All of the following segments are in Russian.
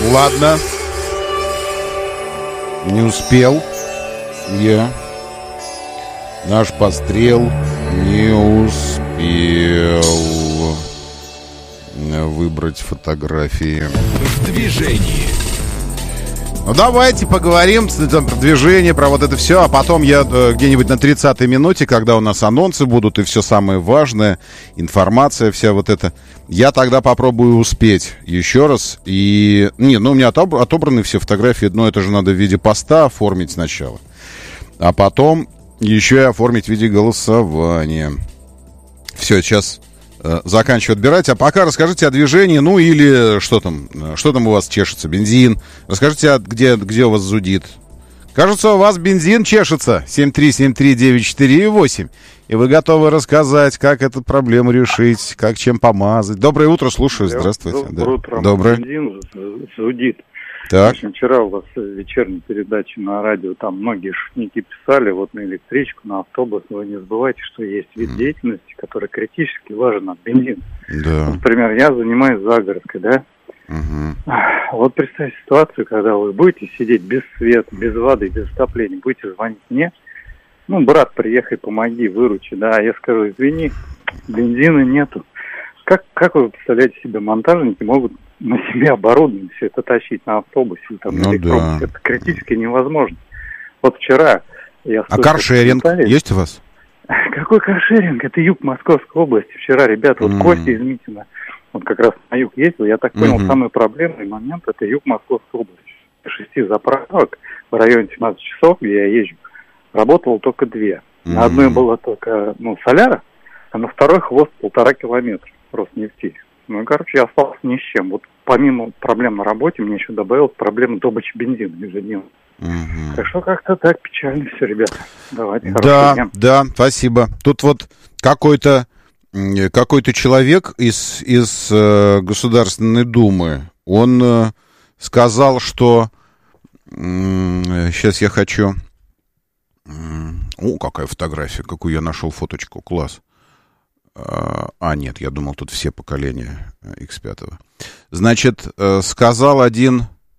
Ладно. Не успел я. Наш пострел не успел выбрать фотографии. В движении. Ну, давайте поговорим про движение, про вот это все, а потом я где-нибудь на 30-й минуте, когда у нас анонсы будут и все самое важное, информация вся вот эта, я тогда попробую успеть еще раз. И, у меня отобраны все фотографии, но это же надо в виде поста оформить сначала, а потом еще и оформить в виде голосования. Все, сейчас заканчиваю отбирать. А пока расскажите о движении, ну или что там у вас чешется, бензин. Расскажите, где у вас зудит. Кажется, у вас бензин чешется. 7373948. И вы готовы рассказать, как эту проблему решить, как чем помазать. Доброе утро, слушаю, здравствуйте. Доброе утро. Доброе. Бензин зудит. Так. В общем, вчера у вас вечерняя передача на радио, там многие шутники писали, вот на электричку, на автобус. Вы не забывайте, что есть вид деятельности, который критически важен от бензина. Да. Например, я занимаюсь загородкой, да? Угу. Вот представьте ситуацию, когда вы будете сидеть без света, без воды, без отопления, будете звонить мне. Ну, брат, приехай, помоги, выручи, да. Я скажу, извини, бензина нету. Как вы представляете себе, монтажники могут на себе оборудование все это тащить на автобусе, там, на электробусе? Да. Это критически невозможно. Вот вчера я... А каршеринг есть у вас? Какой каршеринг? Это юг Московской области. Вчера ребята, вот Костя из Митина, вот как раз на юг ездил, я так понял, самый проблемный момент — это юг Московской области. 6 заправок в районе 17 часов, где я езжу, работало только 2. На одной была только, соляра, а на второй хвост 1,5 километра Роснефти. Ну, и, короче, я остался ни с чем. Вот помимо проблем на работе, мне еще добавилась проблема добычи бензина ежедневно. Так что как-то так печально все, ребята. Давайте. Да, спасибо. Тут вот какой-то человек из Государственной Думы, он сказал, что... Сейчас я хочу... О, какая фотография, какую я нашел фоточку, класс. Нет, я думал, тут все поколения X5. Значит, сказал один...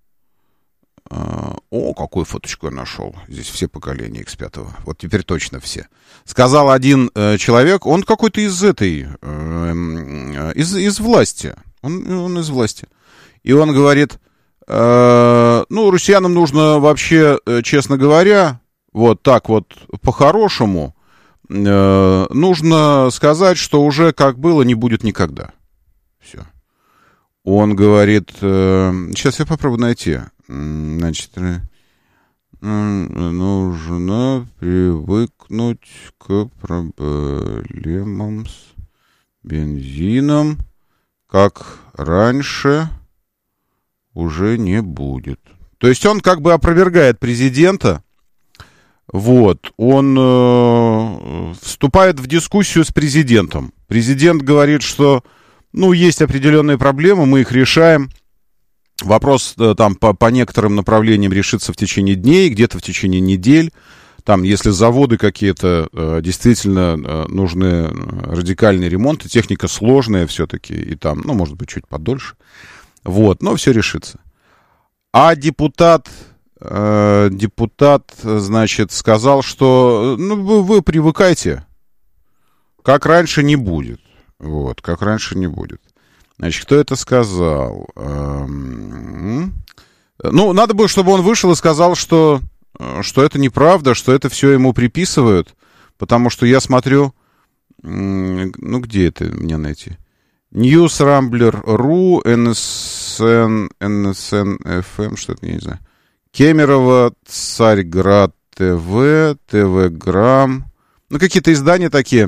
какую фоточку я нашел. Здесь все поколения X5. Вот теперь точно все. Сказал один человек, он какой-то из власти. Он из власти. И он говорит, россиянам нужно вообще, честно говоря, вот так вот по-хорошему, нужно сказать, что уже как было, не будет никогда. Все. Он говорит... Сейчас я попробую найти. Значит, нужно привыкнуть к проблемам с бензином, как раньше уже не будет. То есть он как бы опровергает президента. Вот, он вступает в дискуссию с президентом. Президент говорит, что, есть определенные проблемы, мы их решаем. Вопрос там по некоторым направлениям решится в течение дней, где-то в течение недель. Там, если заводы какие-то действительно нужны радикальные ремонты, техника сложная все-таки, и там, может быть, чуть подольше. Вот, но все решится. А депутат, значит, сказал, что вы привыкайте, как раньше не будет. Вот, как раньше не будет. Значит, кто это сказал? Надо было, чтобы он вышел и сказал, что это неправда, что это все ему приписывают, потому что я смотрю, где это мне найти? Newsrambler.ru, NSN FM, что-то, я не знаю. Кемерово, Царьград ТВ, ТВ-грамм. Какие-то издания такие.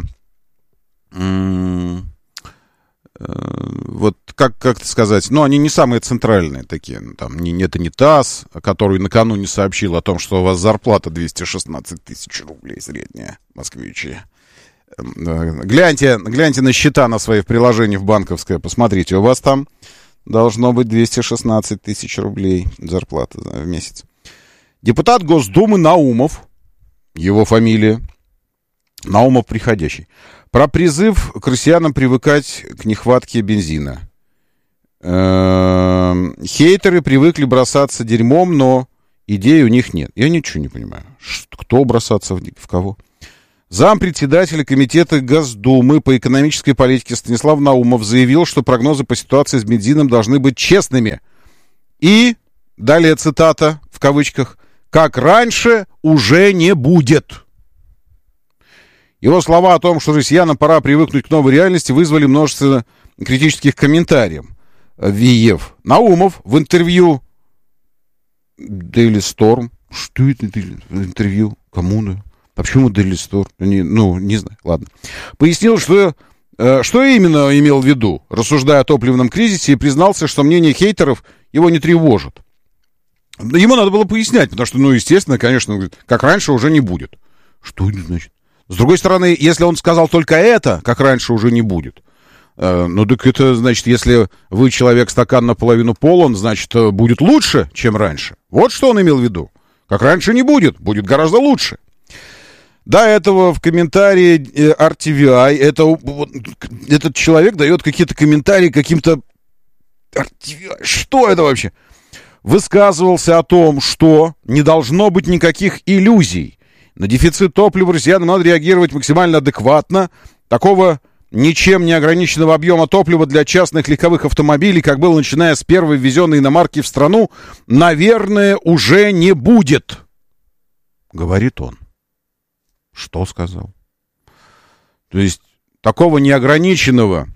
Вот как сказать, они не самые центральные такие. Там, это не ТАСС, который накануне сообщил о том, что у вас зарплата 216 тысяч рублей средняя, москвичи. Гляньте на счета на свои в приложении в банковское, посмотрите, у вас там должно быть 216 тысяч рублей зарплата в месяц. Депутат Госдумы Наумов, его фамилия, Наумов приходящий, про призыв к россиянам привыкать к нехватке бензина. Хейтеры привыкли бросаться дерьмом, но идей у них нет. Я ничего не понимаю. Кто бросаться в кого? Зампредседателя комитета Госдумы по экономической политике Станислав Наумов заявил, что прогнозы по ситуации с бензином должны быть честными. И, далее цитата, в кавычках, «как раньше уже не будет». Его слова о том, что россиянам пора привыкнуть к новой реальности, вызвали множество критических комментариев. Наумов в интервью Daily Storm. Что это интервью? Кому? А почему Daily Storm? Не знаю, ладно. Пояснил, что именно имел в виду, рассуждая о топливном кризисе, и признался, что мнение хейтеров его не тревожит. Ему надо было пояснять, потому что, естественно, конечно, как раньше уже не будет. Что это значит? С другой стороны, если он сказал только это, как раньше уже не будет, так это значит, если вы человек стакан наполовину полон, значит, будет лучше, чем раньше. Вот что он имел в виду. Как раньше не будет, будет гораздо лучше. До этого в комментарии RTVI, этот человек дает какие-то комментарии каким-то... RTVI, что это вообще? Высказывался о том, что не должно быть никаких иллюзий. На дефицит топлива россиянам надо реагировать максимально адекватно. Такого ничем не ограниченного объема топлива для частных легковых автомобилей, как было начиная с первой ввезенной иномарки в страну, наверное, уже не будет, говорит он. Что сказал? То есть такого неограниченного,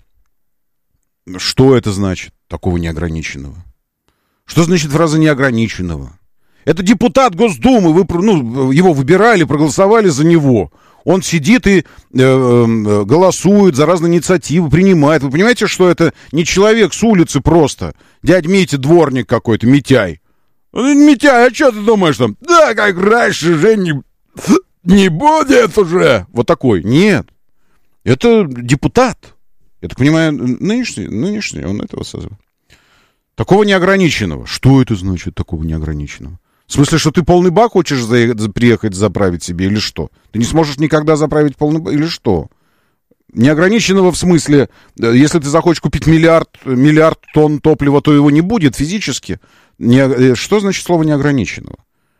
что это значит, такого неограниченного? Что значит фраза неограниченного? Это депутат Госдумы, его выбирали, проголосовали за него. Он сидит и голосует за разные инициативы, принимает. Вы понимаете, что это не человек с улицы просто? Дядь Митя, дворник какой-то, Митяй. Митяй, а что ты думаешь там? Да, как раньше же не будет уже. Вот такой. Нет. Это депутат. Я так понимаю, нынешний он этого созыва. Такого неограниченного. Что это значит, такого неограниченного? В смысле, что ты полный бак хочешь приехать заправить себе или что? Ты не сможешь никогда заправить полный бак или что? Неограниченного в смысле, если ты захочешь купить миллиард тонн топлива, то его не будет физически. Что значит слово неограниченного?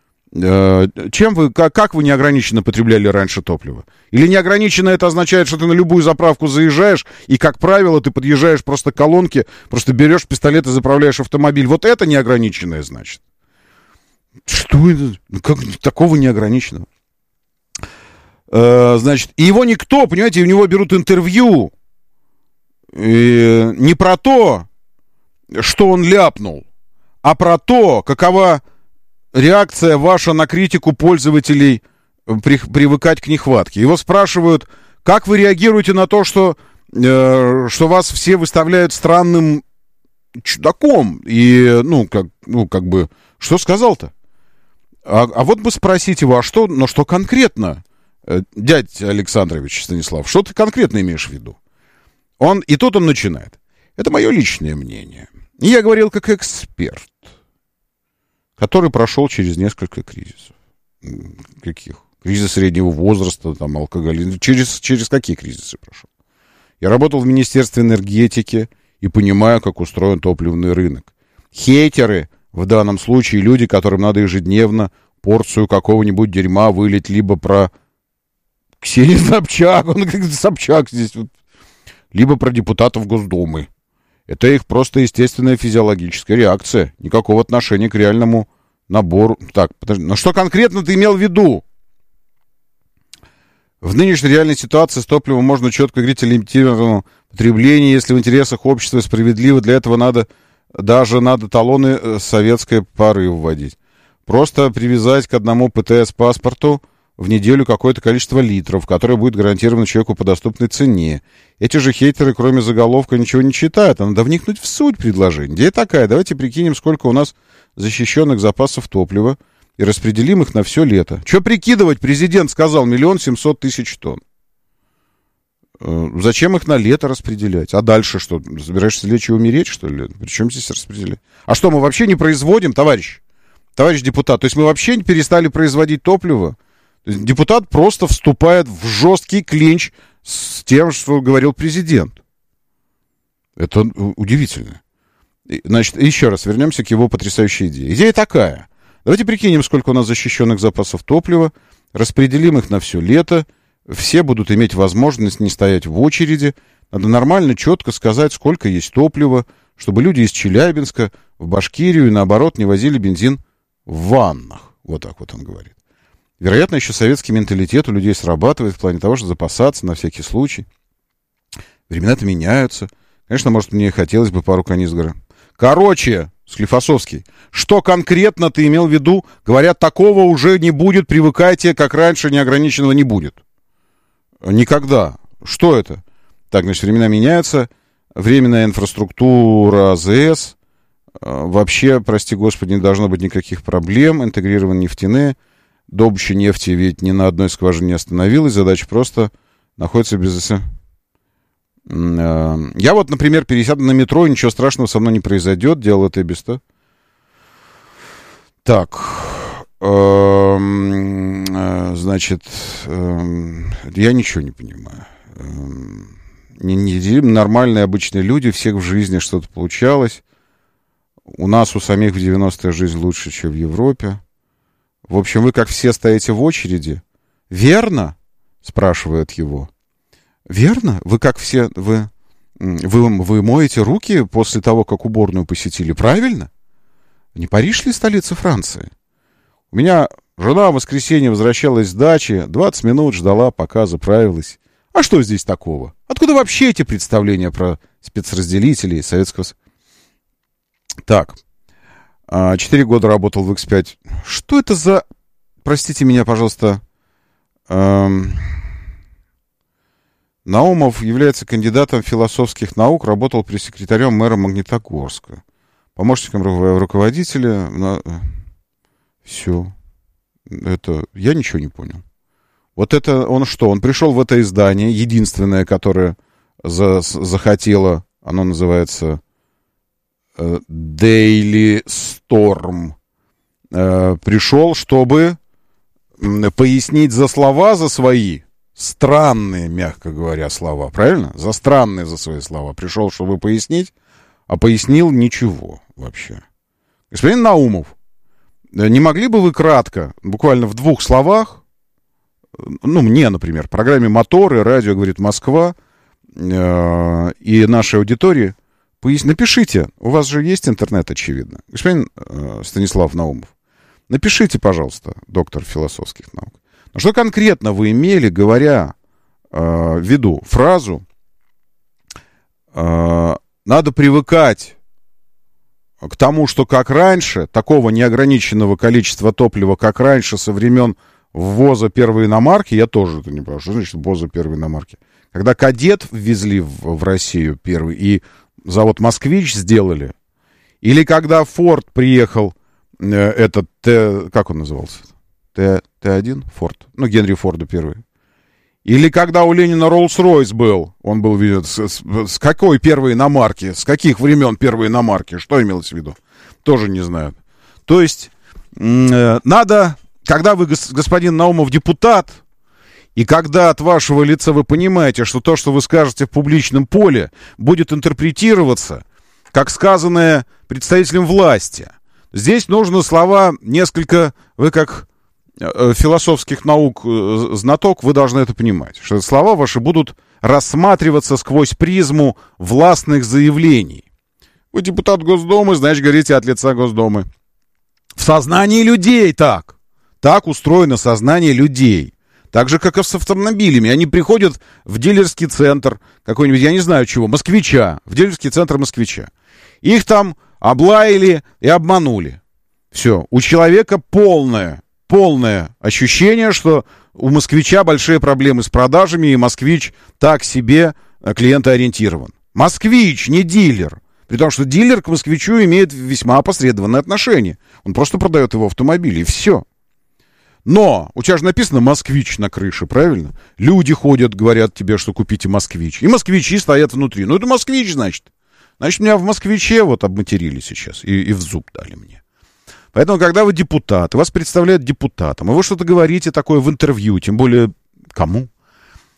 Как вы неограниченно потребляли раньше топливо? Или неограниченно это означает, что ты на любую заправку заезжаешь, и, как правило, ты подъезжаешь просто к колонке, просто берешь пистолет и заправляешь автомобиль. Вот это неограниченное значит. Что это? Как такого неограниченного? Значит, и его никто, понимаете, у него берут интервью не про то, что он ляпнул, а про то, какова реакция ваша на критику пользователей привыкать к нехватке. Его спрашивают, как вы реагируете на то, что вас все выставляют странным чудаком? И, как бы, что сказал-то? А вот бы спросить его, что конкретно, дядь Александрович Станислав, что ты конкретно имеешь в виду? И тут он начинает. Это мое личное мнение. И я говорил как эксперт, который прошел через несколько кризисов. Каких? Кризис среднего возраста, там, алкоголизм. Через какие кризисы прошел? Я работал в Министерстве энергетики и понимаю, как устроен топливный рынок. Хейтеры, в данном случае люди, которым надо ежедневно порцию какого-нибудь дерьма вылить, либо про Ксению Собчак, он как Собчак здесь, либо про депутатов Госдумы. Это их просто естественная физиологическая реакция. Никакого отношения к реальному набору. Так, подожди. Но что конкретно ты имел в виду? В нынешней реальной ситуации с топливом можно четко говорить о лимитированном потреблении. Если в интересах общества справедливо, для этого надо талоны советской поры вводить. Просто привязать к одному ПТС-паспорту в неделю какое-то количество литров, которое будет гарантировано человеку по доступной цене. Эти же хейтеры, кроме заголовка, ничего не читают. А надо вникнуть в суть предложения. Идея такая. Давайте прикинем, сколько у нас защищенных запасов топлива и распределим их на все лето. Что прикидывать? Президент сказал 1 700 000 тонн. Зачем их на лето распределять? А дальше что? Собираешься лечь и умереть, что ли? Причем здесь распределять? А что, мы вообще не производим, товарищ депутат? То есть мы вообще не перестали производить топливо? Депутат просто вступает в жесткий клинч с тем, что говорил президент. Это удивительно. Значит, еще раз вернемся к его потрясающей идее. Идея такая. Давайте прикинем, сколько у нас защищенных запасов топлива, распределим их на все лето, все будут иметь возможность не стоять в очереди. Надо нормально, четко сказать, сколько есть топлива, чтобы люди из Челябинска в Башкирию и наоборот не возили бензин в ваннах. Вот так вот он говорит. Вероятно, еще советский менталитет у людей срабатывает в плане того, что запасаться на всякий случай. Времена-то меняются. Конечно, может, мне хотелось бы пару канистр. Короче, Склифосовский, что конкретно ты имел в виду? Говорят, такого уже не будет, привыкайте, как раньше, неограниченного не будет. Никогда. Что это? Так, значит, времена меняются. Временная инфраструктура АЗС. Вообще, прости господи, не должно быть никаких проблем. Интегрированы нефтяные. Добыча нефти ведь ни на одной скважине не остановилась. Задача просто находится без... Я вот, например, пересяду на метро, ничего страшного со мной не произойдет. Делал это и без того. Так. Значит, я ничего не понимаю. Нормальные обычные люди, всех в жизни что-то получалось. У нас у самих в 90-е жизнь лучше, чем в Европе. В общем, вы как все стоите в очереди. Верно? Спрашивает его. Верно? Вы как все... Вы моете руки после того, как уборную посетили, правильно? Не Париж ли столица Франции? У меня жена в воскресенье возвращалась с дачи, 20 минут ждала, пока заправилась. А что здесь такого? Откуда вообще эти представления про спецразделителей советского... Так. 4 года работал в X5. Что это за... Простите меня, пожалуйста. Наумов является кандидатом философских наук, работал пресс-секретарем мэра Магнитогорска. Помощником руководителя... Все. Это... Я ничего не понял. Вот это он что? Он пришел в это издание, единственное, которое захотело, оно называется Daily Storm. Пришел, чтобы пояснить за слова, за свои, странные, мягко говоря, слова, правильно? За странные за свои слова. Пришел, чтобы пояснить, а пояснил ничего вообще. Господин Наумов, не могли бы вы кратко, буквально в 2 словах, ну, мне, например, в программе «Моторы», радио говорит «Москва» и нашей аудитории, напишите, у вас же есть интернет, очевидно. Господин Станислав Наумов, напишите, пожалуйста, доктор философских наук. Но что конкретно вы имели, говоря в виду фразу «надо привыкать к тому, что как раньше, такого неограниченного количества топлива, как раньше, со времен ввоза первой иномарки», я тоже это не понимаю, что значит ввоза первой иномарки. Когда «Кадет» ввезли в Россию первый, и завод «Москвич» сделали, или когда «Форд» приехал, этот, как он назывался? Т1? Форд. Ну, Генри Форда первый. Или когда у Ленина Роллс-Ройс был, он был виден с какой первой иномарки, с каких времен первой иномарки, что имелось в виду? Тоже не знаю. То есть, надо... Когда вы, господин Наумов, депутат, и когда от вашего лица вы понимаете, что то, что вы скажете в публичном поле, будет интерпретироваться как сказанное представителем власти, здесь нужно слова несколько... Вы как философских наук знаток, вы должны это понимать, что слова ваши будут рассматриваться сквозь призму властных заявлений. Вы депутат Госдумы, значит, говорите от лица Госдумы. В сознании людей так. Так устроено сознание людей. Так же, как и с автомобилями. Они приходят в дилерский центр какой-нибудь, я не знаю чего, москвича. В дилерский центр москвича. Их там облаяли и обманули. Все. У человека полное ощущение, что у москвича большие проблемы с продажами, и москвич так себе клиентоориентирован. Москвич, не дилер. При том, что дилер к москвичу имеет весьма опосредованное отношение. Он просто продает его автомобиль, и все. Но у тебя же написано «Москвич» на крыше, правильно? Люди ходят, говорят тебе, что купите «Москвич». И москвичи стоят внутри. Ну, это «Москвич», значит. Значит, меня в «Москвиче» вот обматерили сейчас. И в зуб дали мне. Поэтому, когда вы депутат, и вас представляют депутатом, и вы что-то говорите такое в интервью, тем более кому?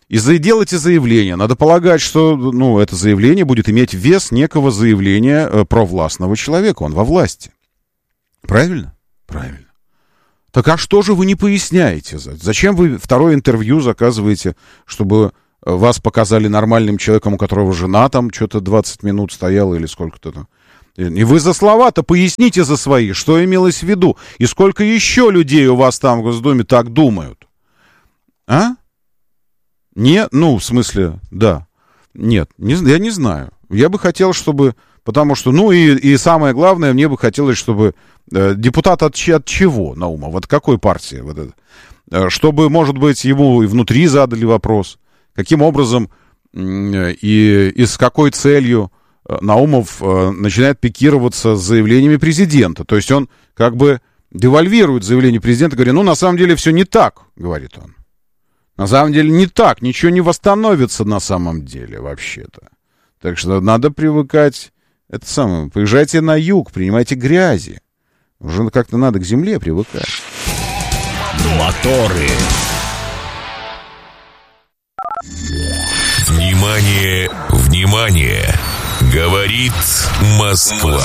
и делайте заявление. Надо полагать, что, ну, это заявление будет иметь вес некого заявления провластного человека. Он во власти. Правильно? Правильно. Так а что же вы не поясняете? Зачем вы второе интервью заказываете, чтобы вас показали нормальным человеком, у которого жена там что-то 20 минут стояла или сколько-то там? И вы за слова-то поясните за свои, что имелось в виду. И сколько еще людей у вас там в Госдуме так думают? А? Не, ну, в смысле, да. Нет, я не знаю. Я бы хотел, чтобы... Потому что, ну, и самое главное, мне бы хотелось, чтобы депутат от чего, Наумов, от какой партии? Вот это? Чтобы, может быть, ему и внутри задали вопрос, каким образом и с какой целью Наумов начинает пикироваться с заявлениями президента. То есть он как бы девальвирует заявление президента, говоря, ну, на самом деле все не так, говорит он. На самом деле не так, ничего не восстановится на самом деле вообще-то. Так что надо привыкать, это самое, поезжайте на юг, принимайте грязи. Уже как-то надо к земле привыкать. Моторы. Внимание, внимание! Говорит Москва.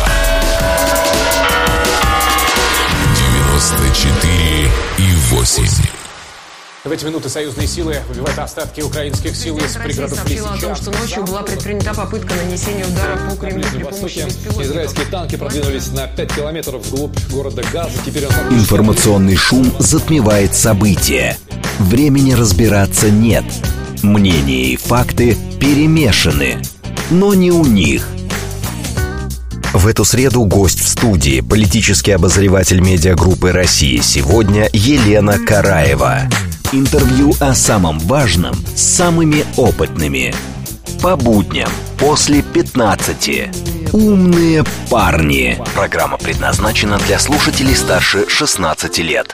94,8. В эти минуты союзные силы выбивают остатки украинских сил из пригородов Лисичанска. Сообщила о том, что ночью была предпринята попытка нанесения удара по Кремлю при помощи беспилотников. Израильские танки продвинулись на 5 километров вглубь города Газа. Теперь Информационный шум затмевает события. Времени разбираться нет. Мнения и факты перемешаны. Но не у них. В эту среду гость в студии, политический обозреватель медиагруппы «Россия сегодня» Елена Караева. Интервью о самом важном с самыми опытными. По будням после 15. Умные парни. Программа предназначена для слушателей старше 16 лет.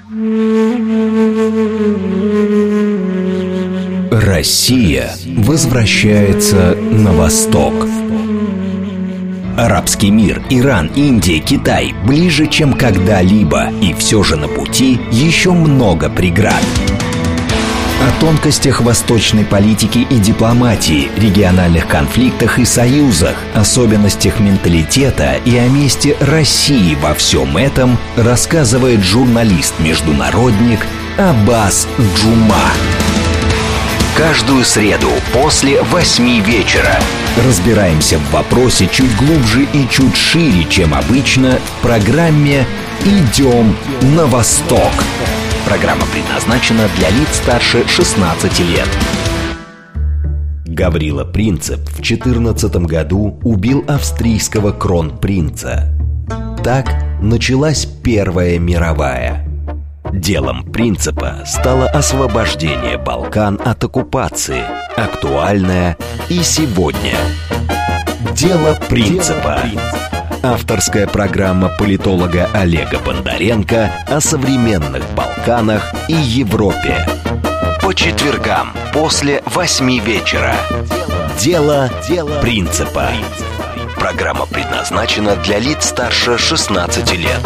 Россия возвращается на восток. Арабский мир, Иран, Индия, Китай ближе, чем когда-либо. И все же на пути еще много преград. О тонкостях восточной политики и дипломатии, региональных конфликтах и союзах, особенностях менталитета и о месте России во всем этом рассказывает журналист-международник Аббас Джума. Каждую среду после 8 вечера разбираемся в вопросе чуть глубже и чуть шире, чем обычно, в программе «Идем на восток». Программа предназначена для лиц старше 16 лет. Гаврила Принцип в 2014 году убил австрийского кронпринца. Так началась Первая мировая. Делом Принципа стало освобождение Балкан от оккупации, актуальное и сегодня. Дело Принципа. Авторская программа политолога Олега Бондаренко о современных Балканах и Европе. По четвергам после 8 вечера. Дело Принципа. Программа предназначена для лиц старше 16 лет.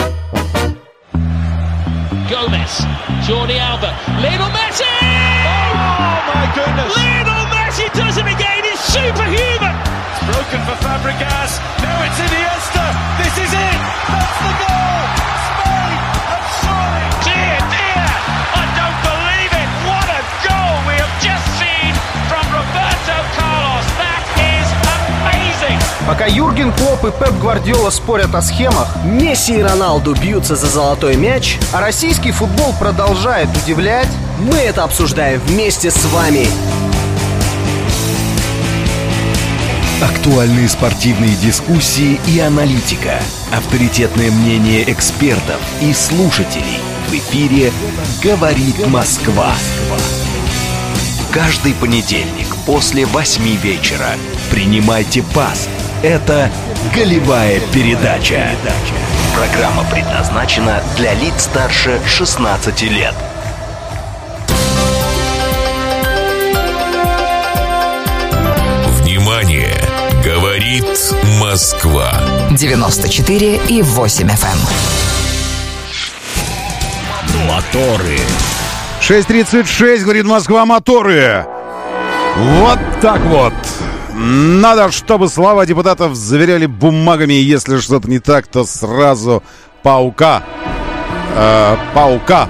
Gomez, Jordi Alba, Lionel Messi! Oh my goodness! Lionel Messi does it again, he's superhuman! It's broken for Fabregas, now it's Iniesta, this is it! That's the goal! Spain have soaring! Dear, dear, I don't believe it! What a goal we have just seen from Roberto Carlos! That is amazing! Пока Юрген Клопп и Пеп Гвардиола спорят о схемах, Месси и Роналду бьются за золотой мяч, а российский футбол продолжает удивлять, мы это обсуждаем вместе с вами. Актуальные спортивные дискуссии и аналитика. Авторитетное мнение экспертов и слушателей. В эфире «Говорит Москва». Каждый понедельник после 8 вечера. Принимайте пас. Это «Голевая передача». Программа предназначена для лиц старше 16 лет. Внимание! Говорит Москва. 94,8 FM. Моторы. 6:36, говорит Москва, моторы. Вот так вот. Надо, чтобы слова депутатов заверяли бумагами. Если что-то не так, то сразу ПАУК. ПАУК.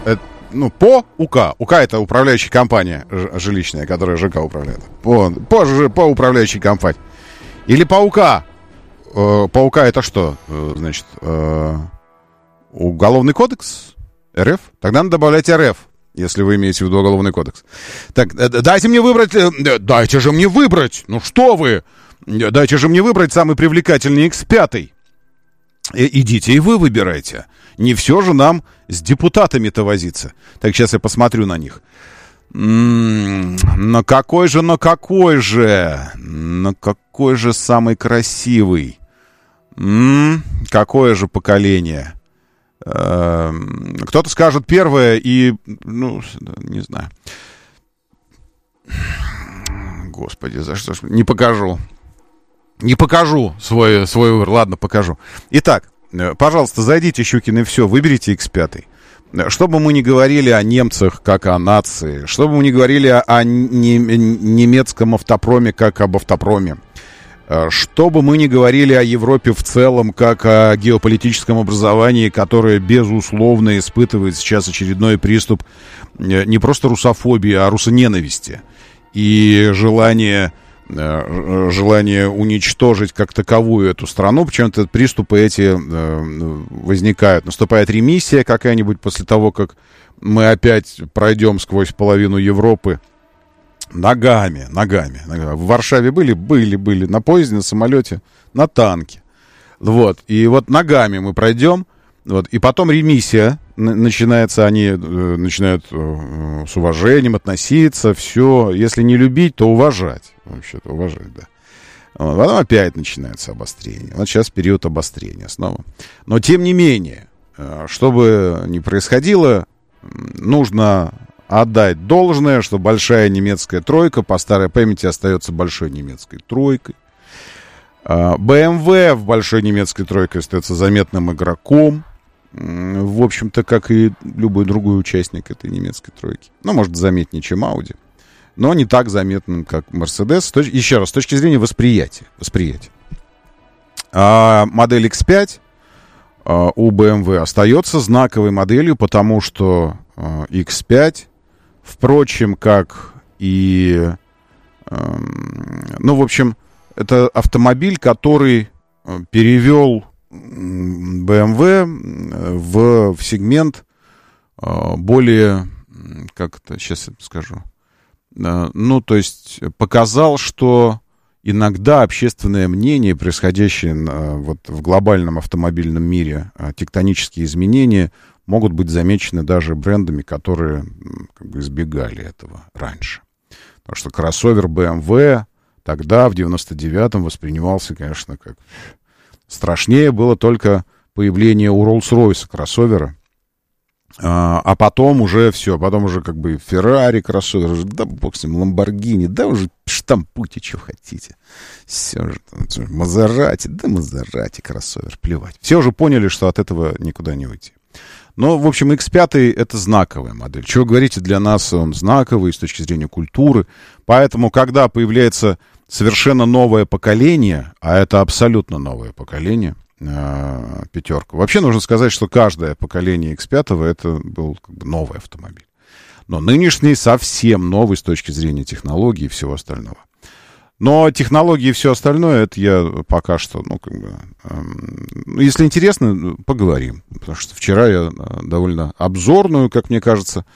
УК это управляющая компания жилищная, которая ЖК управляет. По управляющей компании. Или ПАУК. ПАУК это что? Значит, Уголовный кодекс РФ? Тогда надо добавлять РФ, если вы имеете в виду Уголовный кодекс. Так, дайте мне выбрать... Дайте же мне выбрать! Ну что вы? Дайте же мне выбрать самый привлекательный X5. Идите и вы выбирайте. Не все же нам с депутатами-то возиться. Так, сейчас я посмотрю на них. На какой же самый красивый? Какое же поколение? Кто-то скажет первое и... не знаю. Господи, за что ж... Не покажу свой выбор. Ладно, покажу. Итак, пожалуйста, зайдите, Щукин, и все, выберите X5. Что бы мы ни говорили о немцах, как о нации, что бы мы ни говорили о немецком автопроме, как об автопроме, что бы мы ни говорили о Европе в целом, как о геополитическом образовании, которое, безусловно, испытывает сейчас очередной приступ не просто русофобии, а русоненависти. И желание уничтожить как таковую эту страну, почему-то приступы эти возникают. Наступает ремиссия какая-нибудь после того, как мы опять пройдем сквозь половину Европы. Ногами. В Варшаве были на поезде, на самолете, на танке. Вот. И вот ногами мы пройдем. Вот. И потом ремиссия начинается. Они начинают с уважением относиться. Все. Если не любить, то уважать. Вообще-то уважать, да. Вот. Потом опять начинается обострение. Вот сейчас период обострения снова. Но тем не менее, что бы ни происходило, нужно... отдать должное, что большая немецкая тройка по старой памяти остается большой немецкой тройкой. BMW в большой немецкой тройке остается заметным игроком. В общем-то, как и любой другой участник этой немецкой тройки. Ну, может, заметнее, чем Audi. Но не так заметным, как Mercedes. Еще раз, с точки зрения восприятия. Модель X5 у BMW остается знаковой моделью, потому что X5, впрочем, как и... в общем, это автомобиль, который перевел BMW в сегмент более... Как это сейчас я скажу? То есть показал, что иногда общественное мнение, происходящее в глобальном автомобильном мире, тектонические изменения могут быть замечены даже брендами, которые избегали этого раньше. Потому что кроссовер BMW тогда, в 99-м, воспринимался, конечно, как... Страшнее было только появление у Rolls-Royce кроссовера. А потом уже все, Ferrari кроссовер, да бог с ним, Lamborghini, да уже штампуйте, что хотите. Все же, Мазерати кроссовер, плевать. Все уже поняли, что от этого никуда не уйти. Но, в общем, X5 это знаковая модель. Чего вы говорите, для нас он знаковый с точки зрения культуры. Поэтому, когда появляется совершенно новое поколение, а это абсолютно новое поколение, пятерка. Вообще нужно сказать, что каждое поколение X5 это был новый автомобиль. Но нынешний совсем новый с точки зрения технологий и всего остального. Но технологии и все остальное, это я пока что, если интересно, поговорим. Потому что вчера я довольно обзорную, как мне кажется,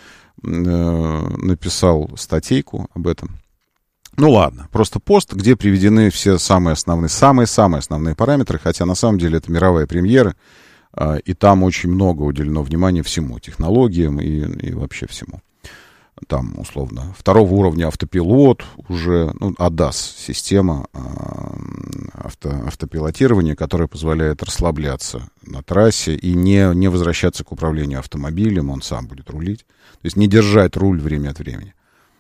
написал статейку об этом. Ладно, просто пост, где приведены все самые основные параметры, хотя на самом деле это мировая премьера, и там очень много уделено внимания всему, технологиям и вообще всему. Там, условно, второго уровня автопилот, уже ADAS-система автопилотирования, которая позволяет расслабляться на трассе и не возвращаться к управлению автомобилем, он сам будет рулить. То есть не держать руль время от времени.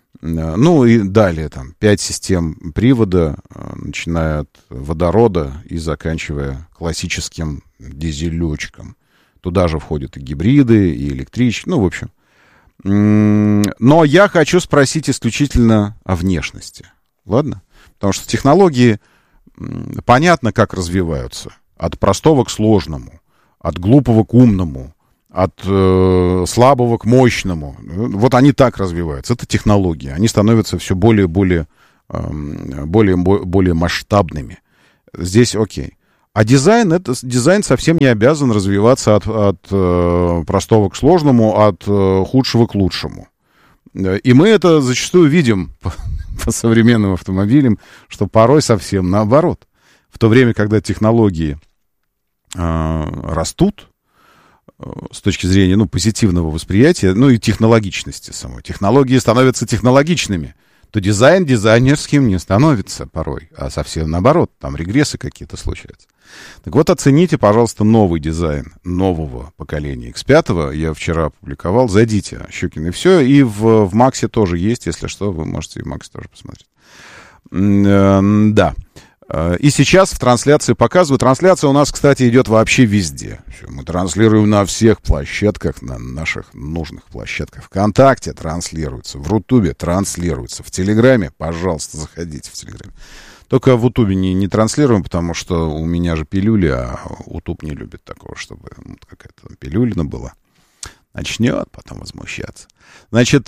И далее там 5 систем привода, начиная от водорода и заканчивая классическим дизелечком. Туда же входят и гибриды, и электрички, в общем. Но я хочу спросить исключительно о внешности. Ладно? Потому что технологии понятно, как развиваются. От простого к сложному, от глупого к умному, от слабого к мощному. Вот они так развиваются. Это технологии. Они становятся все более масштабными. Здесь окей. А дизайн совсем не обязан развиваться от простого к сложному, от худшего к лучшему. И мы это зачастую видим по современным автомобилям, что порой совсем наоборот. В то время, когда технологии растут с точки зрения позитивного восприятия, и технологичности самой. Технологии становятся технологичными, то дизайн дизайнерским не становится порой, а совсем наоборот, там регрессы какие-то случаются. Так вот, оцените, пожалуйста, новый дизайн нового поколения X5. Я вчера опубликовал. Зайдите, Щукин, и все. И в Максе тоже есть, если что, вы можете и в Максе тоже посмотреть. Да. И сейчас в трансляции показываю. Трансляция у нас, кстати, идет вообще везде. Мы транслируем на всех площадках, на наших нужных площадках. ВКонтакте транслируется, в Рутубе транслируется, в Телеграме, пожалуйста, заходите в Телеграме. Только в Ютубе не транслируем, потому что у меня же пилюли, а Ютуб не любит такого, чтобы какая-то пилюлина была. Начнет потом возмущаться. Значит,